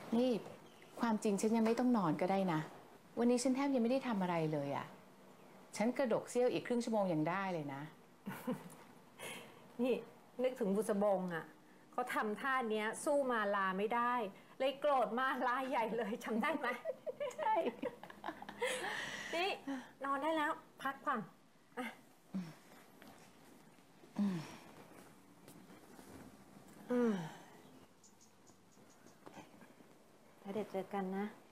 นี่ความจริงฉันยังไม่ต้องนอนก็ได้นะวันนี้ฉันแทบยังไม่ได้ทำอะไรเลยอ่ะฉันกระดกเสี้ยวอีกครึ่งชั่วโมงยังได้เลยนะนี่นึกถึงบุษบงอ่ะเขาทำท่าเนี้ยสู้มาลาไม่ได้เลยโกรธมาลาใหญ่เลยจำได้ไหมใช่นี่นอนได้แล้วพักก่อนอ่ะแล้วเดี๋ยวเจอกันนะ